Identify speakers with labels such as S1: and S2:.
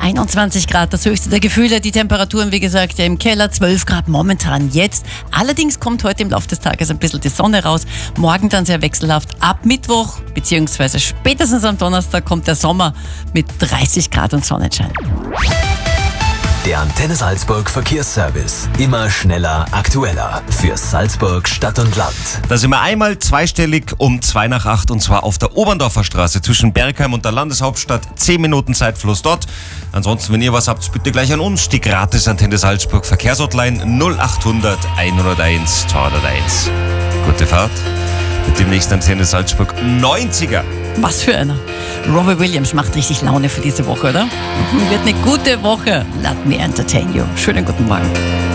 S1: 21 Grad, das höchste der Gefühle. Die Temperaturen, wie gesagt, ja im Keller, 12 Grad momentan jetzt. Allerdings kommt heute im Laufe des Tages ein bisschen die Sonne raus. Morgen dann sehr wechselhaft. Ab Mittwoch bzw. spätestens am Donnerstag kommt der Sommer mit 30 Grad und Sonnenschein.
S2: Der Antenne Salzburg Verkehrsservice. Immer schneller, aktueller. Für Salzburg, Stadt und Land.
S3: Da sind wir einmal zweistellig um 7:55 und zwar auf der Oberndorfer Straße zwischen Bergheim und der Landeshauptstadt. 10 Minuten Zeitfluss dort. Ansonsten, wenn ihr was habt, bitte gleich an uns. Die gratis Antenne Salzburg Verkehrshotline 0800 101 201. Gute Fahrt. Mit dem nächsten Antenne Salzburg 90er.
S1: Was für einer. Robbie Williams macht richtig Laune für diese Woche, oder? Wird eine gute Woche. Let me entertain you. Schönen guten Morgen.